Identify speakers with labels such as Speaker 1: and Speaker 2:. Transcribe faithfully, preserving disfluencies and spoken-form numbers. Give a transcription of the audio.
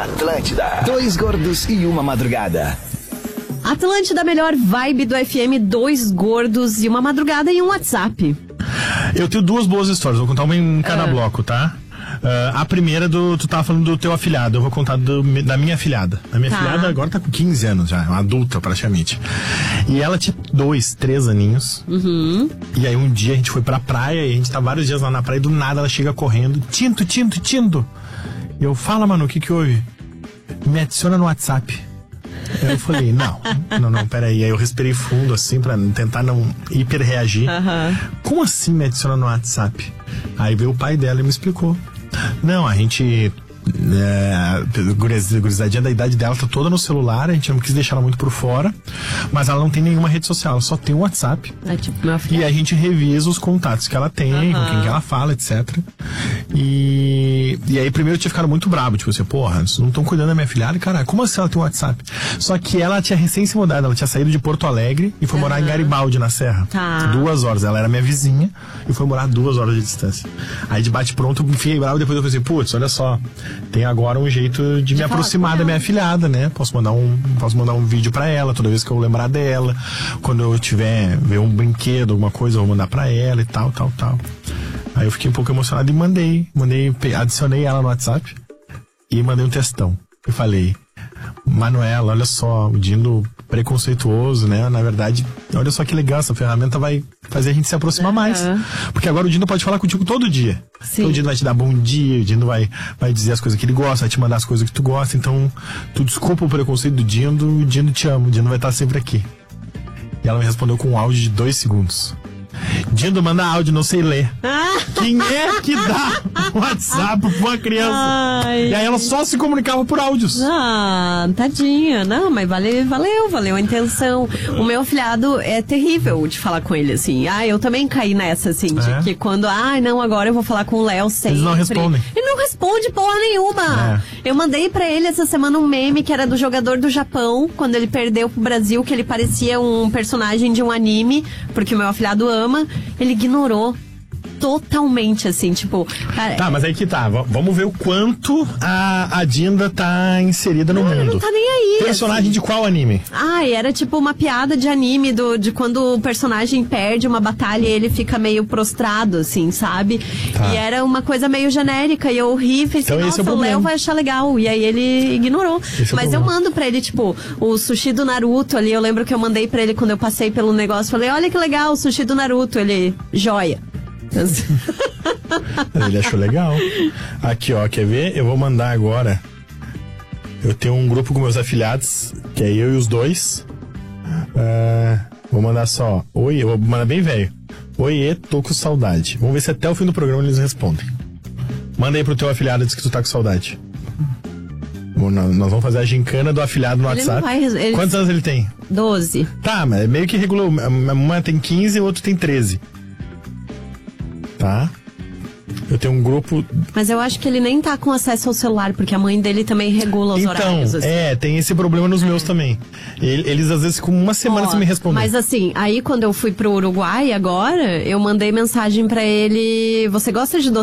Speaker 1: Atlântida, dois gordos e uma madrugada.
Speaker 2: Atlântida, melhor vibe do F M, dois gordos e uma madrugada e um WhatsApp.
Speaker 3: Eu tenho duas boas histórias, vou contar uma em cada uh. bloco, tá? Uh, a primeira, do, tu tava falando do teu afilhado, eu vou contar do, da minha afilhada. A minha tá. afilhada agora tá com quinze anos já, uma adulta praticamente. E ela tinha dois, três aninhos.
Speaker 2: Uhum.
Speaker 3: E aí um dia a gente foi pra praia, e a gente tá vários dias lá na praia, e do nada ela chega correndo, Tinto, Tinto, Tinto. E eu, fala, mano, o que que houve? Me adiciona no WhatsApp. Aí eu falei, não, não, não, peraí. Aí eu respirei fundo, assim, pra tentar não hiper reagir.
Speaker 2: Uhum.
Speaker 3: Como assim me adiciona no WhatsApp? Aí veio o pai dela e me explicou. Não, a gente... É, gurizadinha da idade dela tá toda no celular, a gente não quis deixar ela muito por fora, mas ela não tem nenhuma rede social, ela só tem o WhatsApp.
Speaker 2: É tipo meu filho.
Speaker 3: E a gente revisa os contatos que ela tem, uhum. com quem que ela fala, etcétera. E, e aí primeiro eu tinha ficado muito bravo, tipo assim, porra, vocês não estão cuidando da minha filhada, cara, como assim ela tem um WhatsApp? Só que ela tinha recém se mudado, ela tinha saído de Porto Alegre e foi uhum. morar em Garibaldi, na Serra.
Speaker 2: Tá.
Speaker 3: Duas horas, ela era minha vizinha e foi morar duas horas de distância. Aí de bate pronto, eu fiquei bravo, depois eu falei assim, putz, olha só, tem agora um jeito de, de me aproximar da minha afilhada, né? Posso mandar um, posso mandar um vídeo pra ela toda vez que eu lembrar dela. Quando eu tiver, ver um brinquedo, alguma coisa, eu vou mandar pra ela e tal, tal, tal. Aí eu fiquei um pouco emocionado e mandei, mandei, adicionei ela no WhatsApp e mandei um textão. Eu falei, Manuela, olha só, o Dino preconceituoso, né? Na verdade, olha só que legal, essa ferramenta vai fazer a gente se aproximar uhum. mais. Porque agora o Dino pode falar contigo todo dia. Então, o Dino vai te dar bom dia, o Dino vai, vai dizer as coisas que ele gosta, vai te mandar as coisas que tu gosta. Então, tu desculpa o preconceito do Dino, o Dino te ama, o Dino vai estar sempre aqui. E ela me respondeu com um áudio de dois segundos. Dindo, manda áudio, não sei ler. Ah. Quem é que dá o WhatsApp pra uma criança? Ai. E aí ela só se comunicava por áudios.
Speaker 2: Ah, tadinha. Não, mas valeu, valeu, valeu a intenção. O meu afilhado é terrível de falar com ele, assim. Ah, eu também caí nessa, assim, de é. que quando, ah, não, agora eu vou falar com o Léo sempre.
Speaker 3: Eles não respondem.
Speaker 2: Ele não responde porra nenhuma. É. Eu mandei pra ele essa semana um meme que era do jogador do Japão, quando ele perdeu pro Brasil, que ele parecia um personagem de um anime, porque o meu afilhado ama. Ele ignorou totalmente, assim, tipo... Cara,
Speaker 3: tá, mas aí que tá. V- vamos ver o quanto a, a Dinda tá inserida no
Speaker 2: não,
Speaker 3: mundo.
Speaker 2: Não tá nem aí.
Speaker 3: Personagem assim. De qual anime?
Speaker 2: Ah, era tipo uma piada de anime do, de quando o personagem perde uma batalha e ele fica meio prostrado, assim, sabe? Tá. E era uma coisa meio genérica e eu ri e falei assim, então, nossa, é o, o Léo vai achar legal. E aí ele ignorou. Esse mas é eu mando pra ele, tipo, o sushi do Naruto ali, eu lembro que eu mandei pra ele quando eu passei pelo negócio, falei, olha que legal, o sushi do Naruto. Ele, joia.
Speaker 3: Ele achou legal. Aqui, ó, quer ver? Eu vou mandar agora. Eu tenho um grupo com meus afilhados, que é eu e os dois. Uh, vou mandar só. Oi, eu vou mandar bem velho. Oiê, tô com saudade. Vamos ver se até o fim do programa eles respondem. Manda aí pro teu afilhado, diz que tu tá com saudade. Bom, nós vamos fazer a gincana do afilhado no ele WhatsApp. Vai, ele... Quantos anos ele tem?
Speaker 2: doze.
Speaker 3: Tá, mas é meio que regulou. Uma tem quinze e o outro tem treze. Tá? Eu tenho um grupo...
Speaker 2: Mas eu acho que ele nem tá com acesso ao celular, porque a mãe dele também regula os
Speaker 3: então,
Speaker 2: horários.
Speaker 3: Então, é, tem esse problema nos é. meus também. Eles, às vezes, com uma semana, sem me responder.
Speaker 2: Mas assim, aí quando eu fui pro Uruguai agora, eu mandei mensagem pra ele, você gosta de